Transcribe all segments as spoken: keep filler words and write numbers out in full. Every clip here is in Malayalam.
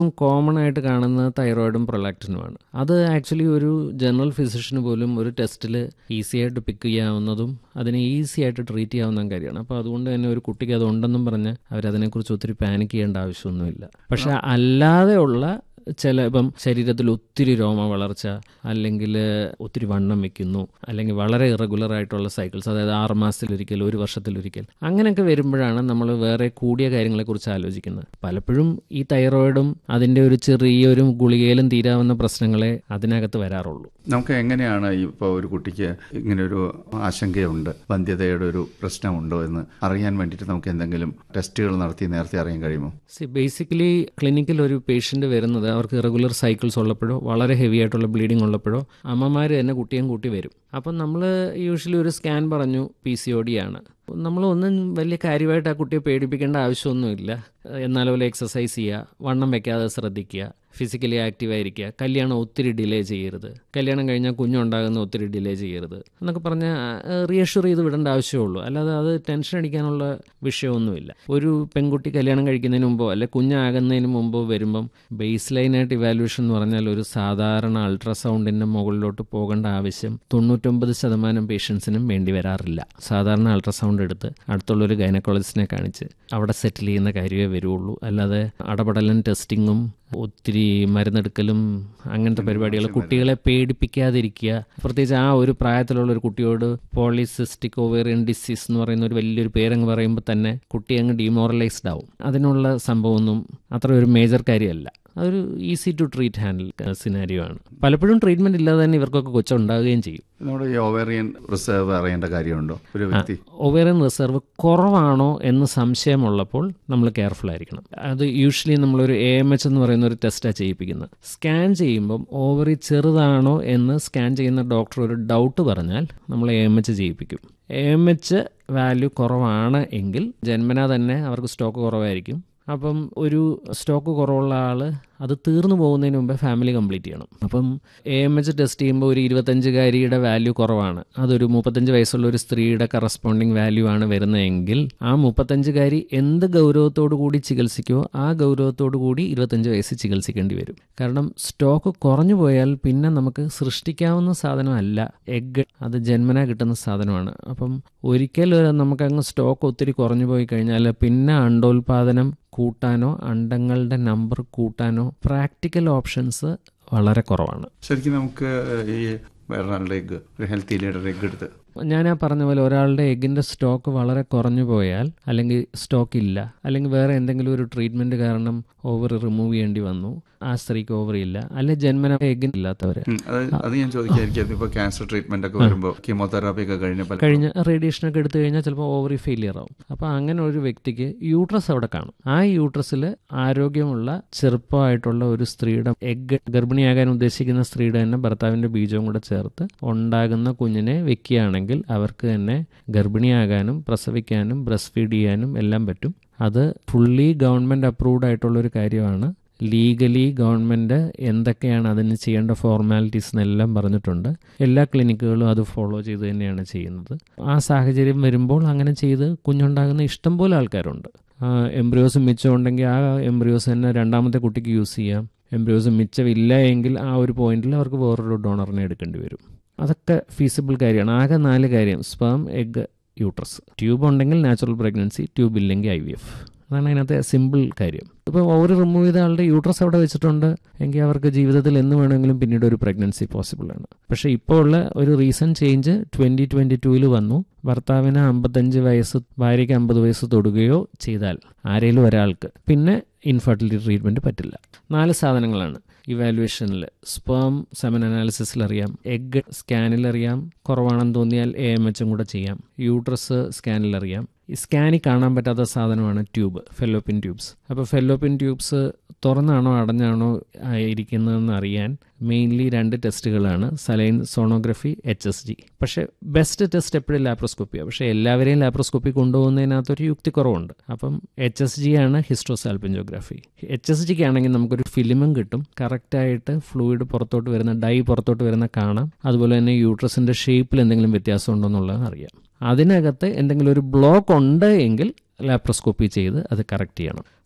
കോമൺ ആയിട്ട് കാണുന്നത് തൈറോയിഡും പ്രൊലാക്റ്റിനുമാണ്. അത് ആക്ച്വലി ഒരു ജനറൽ ഫിസിഷ്യന് പോലും ഒരു ടെസ്റ്റിൽ ഈസി ആയിട്ട് പിക്ക് ചെയ്യാവുന്നതും അതിനെ ഈസി ആയിട്ട് ട്രീറ്റ് ചെയ്യാവുന്ന കാര്യമാണ്. അപ്പോൾ അതുകൊണ്ട് തന്നെ ഒരു കുട്ടിക്ക് അത് ഉണ്ടെന്നും പറഞ്ഞ് അവരതിനെക്കുറിച്ച് ഒത്തിരി പാനിക് ചെയ്യേണ്ട ആവശ്യമൊന്നുമില്ല. പക്ഷെ അല്ലാതെയുള്ള ചില ഇപ്പം ശരീരത്തിൽ ഒത്തിരി രോമ വളർച്ച, അല്ലെങ്കിൽ ഒത്തിരി വണ്ണം വെക്കുന്നു, അല്ലെങ്കിൽ വളരെ ഇറഗുലർ ആയിട്ടുള്ള സൈക്കിൾസ്, അതായത് ആറ് മാസത്തിലൊരിക്കൽ, ഒരു വർഷത്തിലൊരിക്കൽ, അങ്ങനെയൊക്കെ വരുമ്പോഴാണ് നമ്മൾ വേറെ കൂടിയ കാര്യങ്ങളെക്കുറിച്ച് ആലോചിക്കുന്നത്. പലപ്പോഴും ഈ തൈറോയിഡും അതിൻ്റെ ഒരു ചെറിയൊരു ഗുളികയിലും തീരാവുന്ന പ്രശ്നങ്ങളെ അതിനകത്ത് വരാറുള്ളൂ. നമുക്ക് എങ്ങനെയാണ് ഇപ്പോൾ ഒരു കുട്ടിക്ക് ഇങ്ങനെയൊരു ആശങ്കയുണ്ട്, വന്ധ്യതയുടെ ഒരു പ്രശ്നമുണ്ടോ എന്ന് അറിയാൻ വേണ്ടിയിട്ട് നമുക്ക് എന്തെങ്കിലും ടെസ്റ്റുകൾ നടത്തി നേരത്തെ അറിയാൻ കഴിയുമോ? സി ബേസിക്കലി ക്ലിനിക്കിൽ ഒരു പേഷ്യൻ്റ് വരുന്നത് അവർക്ക് ഇറഗുലർ സൈക്കിൾസ് ഉള്ളപ്പോഴോ വളരെ ഹെവി ആയിട്ടുള്ള ബ്ലീഡിങ് ഉള്ളപ്പോഴോ അമ്മമാർ തന്നെ കുട്ടിയും കൂട്ടി വരും. അപ്പം നമ്മൾ യൂഷ്വലി ഒരു സ്കാൻ പറഞ്ഞു പി സി ഒ ഡി ആണ്. നമ്മളൊന്നും വലിയ കാര്യമായിട്ട് ആ കുട്ടിയെ പേടിപ്പിക്കേണ്ട ആവശ്യമൊന്നുമില്ല. എന്നാലും എക്സസൈസ് ചെയ്യുക, വണ്ണം വെക്കാതെ ശ്രദ്ധിക്കുക, ഫിസിക്കലി ആക്റ്റീവായിരിക്കുക, കല്യാണം ഒത്തിരി ഡിലേ ചെയ്യരുത്, കല്യാണം കഴിഞ്ഞാൽ കുഞ്ഞുണ്ടാകുന്ന ഒത്തിരി ഡിലേ ചെയ്യരുത് എന്നൊക്കെ പറഞ്ഞാൽ റീഅഷ്യൂർ ചെയ്ത് വിടേണ്ട ആവശ്യമുള്ളൂ. അല്ലാതെ അത് ടെൻഷൻ അടിക്കാനുള്ള വിഷയമൊന്നുമില്ല. ഒരു പെൺകുട്ടി കല്യാണം കഴിക്കുന്നതിന് മുമ്പോ അല്ലെ കുഞ്ഞാകുന്നതിന് മുമ്പോ വരുമ്പം ബേസ് ലൈനായിട്ട് ഇവാലുവേഷൻ എന്ന് പറഞ്ഞാൽ ഒരു സാധാരണ അൾട്രാസൗണ്ടിൻ്റെ മുകളിലോട്ട് പോകേണ്ട ആവശ്യം തൊണ്ണൂറ്റൊമ്പത് ശതമാനം പേഷ്യൻസിനും വേണ്ടി വരാറില്ല. സാധാരണ അൾട്രാസൗണ്ട് എടുത്ത് അടുത്തുള്ളൊരു ഗൈനക്കോളജിസ്റ്റിനെ കാണിച്ച് അവിടെ സെറ്റിൽ ചെയ്യുന്ന കാര്യമേ വരുള്ളൂ. അല്ലാതെ അടപടലൻ ടെസ്റ്റിങ്ങും ഒത്തിരി മരുന്നെടുക്കലും അങ്ങനത്തെ പരിപാടികൾ കുട്ടികളെ പേടിപ്പിക്കാതിരിക്കുക. പ്രത്യേകിച്ച് ആ ഒരു പ്രായത്തിലുള്ള ഒരു കുട്ടിയോട് പോളിസിസ്റ്റിക് ഓവേറിയൻ ഡിസീസ് എന്ന് പറയുന്ന ഒരു വലിയൊരു പേരങ്ങ് പറയുമ്പോൾ തന്നെ കുട്ടി അങ്ങ് ഡിമോറലൈസ്ഡ് ആവും. അതിനുള്ള സംഭവമൊന്നും അത്ര ഒരു മേജർ കാര്യമല്ല. അതൊരു easy to treat handle scenario ആണ്. പലപ്പോഴും ട്രീറ്റ്മെന്റ് ഇല്ലാതെ തന്നെ ഇവർക്കൊക്കെ കൊച്ചുണ്ടാവുകയും ചെയ്യും. നമ്മുടെ ഈ ഓവേറിയൻ റിസർവ് അറിയേണ്ട കാര്യമുണ്ടോ? ഒരു വ്യക്തി ഓവേറിയൻ റിസർവ് കുറവാണോ എന്ന് സംശയമുള്ളപ്പോൾ നമ്മൾ കെയർഫുൾ ആയിരിക്കണം. അത് യൂഷ്വലി നമ്മളൊരു എ എം എച്ച് എന്ന് പറയുന്ന ഒരു ടെസ്റ്റാണ് ചെയ്യിപ്പിക്കുന്നത്. സ്കാൻ ചെയ്യുമ്പം ഓവറി ചെറുതാണോ എന്ന് സ്കാൻ ചെയ്യുന്ന ഡോക്ടർ ഒരു ഡൗട്ട് പറഞ്ഞാൽ നമ്മൾ എ എം എച്ച് ചെയ്യിപ്പിക്കും. എ എം എച്ച് വാല്യൂ കുറവാണ് എങ്കിൽ ജന്മനാ തന്നെ അവർക്ക് സ്റ്റോക്ക് കുറവായിരിക്കും. അപ്പം ഒരു സ്റ്റോക്ക് കുറവുള്ള ആൾ അത് തീർന്നു പോകുന്നതിന് മുമ്പേ ഫാമിലി കംപ്ലീറ്റ് ചെയ്യണം. അപ്പം എ എം എച്ച് ടെസ്റ്റ് ചെയ്യുമ്പോൾ ഒരു ഇരുപത്തഞ്ചുകാരിയുടെ വാല്യൂ കുറവാണ്, അതൊരു മുപ്പത്തഞ്ച് വയസ്സുള്ള ഒരു സ്ത്രീയുടെ കറസ്പോണ്ടിങ് വാല്യൂ ആണ് വരുന്നതെങ്കിൽ ആ മുപ്പത്തഞ്ചുകാരി എന്ത് ഗൗരവത്തോടു കൂടി ചികിത്സിക്കുമോ ആ ഗൗരവത്തോടു കൂടി ഇരുപത്തഞ്ച് വയസ്സ് ചികിത്സിക്കേണ്ടി വരും. കാരണം സ്റ്റോക്ക് കുറഞ്ഞു പോയാൽ പിന്നെ നമുക്ക് സൃഷ്ടിക്കാവുന്ന സാധനമല്ല എഗ്ഗ്, അത് ജന്മനാ കിട്ടുന്ന സാധനമാണ്. അപ്പം ഒരിക്കൽ നമുക്കങ്ങ് സ്റ്റോക്ക് ഒത്തിരി കുറഞ്ഞു പോയി കഴിഞ്ഞാൽ പിന്നെ അണ്ടോൽപാദനം കൂട്ടാനോ അണ്ടങ്ങളുടെ നമ്പർ കൂട്ടാനോ പ്രാക്ടിക്കൽ ഓപ്ഷൻസ് വളരെ കുറവാണ്. ശരിക്കും നമുക്ക് ഈ വേറൊരാളുടെ എഗ്ഗ്, ഒരു ഹെൽത്തി ലീഡർ എഗ്ഗ് എടുത്ത് ഞാൻ ആ പറഞ്ഞ പോലെ ഒരാളുടെ എഗ്ഗിൻ്റെ സ്റ്റോക്ക് വളരെ കുറഞ്ഞു പോയാൽ, അല്ലെങ്കിൽ സ്റ്റോക്ക് ഇല്ല, അല്ലെങ്കിൽ വേറെ എന്തെങ്കിലും ഒരു ട്രീറ്റ്മെൻറ്റ് കാരണം ഓവർ റിമൂവ് ചെയ്യേണ്ടി വന്നു, ആ സ്ത്രീക്ക് ഓവർ ഇല്ല, അല്ലെങ്കിൽ ജന്മന എഗ്ഗിൻ ഇല്ലാത്തവര്, അത് ഞാൻ ചോദിക്കായിരിക്കും. ഇപ്പോൾ ക്യാൻസർ ട്രീറ്റ്മെന്റ് ഒക്കെ വരുമ്പോൾ കീമോതെറാപ്പി ഒക്കെ കഴിഞ്ഞ കഴിഞ്ഞ റേഡിയേഷനൊക്കെ എടുത്തു കഴിഞ്ഞാൽ ചിലപ്പോൾ ഓവറി ഫെയിലിയർ ആവും. അപ്പോൾ അങ്ങനെ ഒരു വ്യക്തിക്ക് യൂട്രസ് അവിടെ കാണും. ആ യൂട്രസിൽ ആരോഗ്യമുള്ള ചെറുപ്പമായിട്ടുള്ള ഒരു സ്ത്രീയുടെ എഗ്ഗ്, ഗർഭിണിയാകാൻ ഉദ്ദേശിക്കുന്ന സ്ത്രീയുടെ തന്നെ ഭർത്താവിൻ്റെ ബീജവും കൂടെ ചേർത്ത് ഉണ്ടാകുന്ന കുഞ്ഞിനെ വെക്കുകയാണെങ്കിൽ അവർക്ക് തന്നെ ഗർഭിണിയാകാനും പ്രസവിക്കാനും ബ്രസ്റ്റ് ഫീഡ് ചെയ്യാനും എല്ലാം പറ്റും. അത് ഫുള്ളി ഗവൺമെൻറ് അപ്രൂവ്ഡ് ആയിട്ടുള്ളൊരു കാര്യമാണ്. ലീഗലി ഗവൺമെൻറ് എന്തൊക്കെയാണ് അതിന് ചെയ്യേണ്ട ഫോർമാലിറ്റീസ് എന്നെല്ലാം പറഞ്ഞിട്ടുണ്ട്. എല്ലാ ക്ലിനിക്കുകളും അത് ഫോളോ ചെയ്ത് തന്നെയാണ് ചെയ്യുന്നത്. ആ സാഹചര്യം വരുമ്പോൾ അങ്ങനെ ചെയ്ത് കുഞ്ഞുണ്ടാകുന്ന ഇഷ്ടം പോലെ ആൾക്കാരുണ്ട്. എംബ്രിയോസ് മിച്ചമുണ്ടെങ്കിൽ ആ എംബ്രിയോസ് തന്നെ രണ്ടാമത്തെ കുട്ടിക്ക് യൂസ് ചെയ്യാം. എംബ്രിയോസ് മിച്ചമില്ല എങ്കിൽ ആ ഒരു പോയിന്റിൽ അവർക്ക് വേറൊരു ഡോണറിനെ എടുക്കേണ്ടി വരും. അതൊക്കെ ഫീസിബിൾ കാര്യമാണ്. ആകെ നാല് കാര്യം: സ്പേം, എഗ്, യൂട്രസ്. ട്യൂബ് ഉണ്ടെങ്കിൽ നാച്ചുറൽ പ്രഗ്നൻസി, ട്യൂബ് ഇല്ലെങ്കിൽ ഐ വി എഫ്. അതാണ് അതിനകത്തെ സിമ്പിൾ കാര്യം. ഇപ്പോൾ ഓവർ റിമൂവ് ചെയ്ത ആളുടെ യൂട്രസ് അവിടെ വെച്ചിട്ടുണ്ട് എങ്കിൽ അവർക്ക് ജീവിതത്തിൽ എന്ന് വേണമെങ്കിലും പിന്നീട് ഒരു പ്രഗ്നൻസി പോസിബിൾ ആണ്. പക്ഷേ ഇപ്പോൾ ഉള്ള ഒരു റീസെൻറ്റ് ചേഞ്ച് ട്വൻറ്റി ട്വൻറ്റി ടൂവിൽ വന്നു. ഭർത്താവിന് അമ്പത്തഞ്ച് വയസ്സ് ഭാര്യയ്ക്ക് അമ്പത് വയസ്സ് തൊടുകയോ ചെയ്താൽ ആരെങ്കിലും ഒരാൾക്ക് പിന്നെ ഇൻഫെർട്ടിലിറ്റി ട്രീറ്റ്മെൻറ്റ് പറ്റില്ല. നാല് സാധനങ്ങളാണ് ഇവാലുവേഷനിൽ. സ്പേം സെമൻ അനാലിസിസിൽ അറിയാം, എഗ് സ്കാനിൽ അറിയാം, കുറവാണെന്ന് തോന്നിയാൽ എ എം എച്ചും കൂടെ ചെയ്യാം, യൂട്രസ് സ്കാനിൽ അറിയാം. ഈ സ്കാനിൽ കാണാൻ പറ്റാത്ത സാധനമാണ് ട്യൂബ്, ഫെല്ലോപ്പിൻ ട്യൂബ്സ്. അപ്പോൾ ഫെല്ലോപ്പിൻ ട്യൂബ്സ് തുറന്നാണോ അടഞ്ഞാണോ ഇരിക്കുന്നതെന്ന് അറിയാൻ മെയിൻലി രണ്ട് ടെസ്റ്റുകളാണ്: saline sonography, H S G. പക്ഷേ ബെസ്റ്റ് ടെസ്റ്റ് എപ്പോഴും ലാപ്രോസ്കോപ്പിയാണ്. പക്ഷേ എല്ലാവരെയും ലാപ്രോസ്കോപ്പി കൊണ്ടുപോകുന്നതിനകത്തൊരു യുക്തി കുറവുണ്ട്. അപ്പം എച്ച് എസ് ജി ആണ് ഹിസ്റ്റോസാൽപിഞ്ചോഗ്രാഫി. എച്ച് എസ് ജിക്ക് ആണെങ്കിൽ നമുക്കൊരു ഫിലിമും കിട്ടും, കറക്റ്റായിട്ട് ഫ്ലൂയിഡ് പുറത്തോട്ട് വരുന്ന, ഡൈ പുറത്തോട്ട് വരുന്ന കാണാം. അതുപോലെ തന്നെ യൂട്രസിൻ്റെ ഷേപ്പിൽ എന്തെങ്കിലും വ്യത്യാസം ഉണ്ടോ എന്നുള്ളത് അറിയാം. അതിനകത്ത് എന്തെങ്കിലും ഒരു ബ്ലോക്ക് ഉണ്ട് എങ്കിൽ ലാപ്രോസ്കോപ്പി ചെയ്ത് അത് കറക്റ്റ് ചെയ്യണം.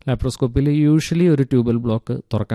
ലാപ്രോസ്കോപ്പിയിൽ യൂഷ്വലി ഒരു ട്യൂബൽ ബ്ലോക്ക് തുറക്കാൻ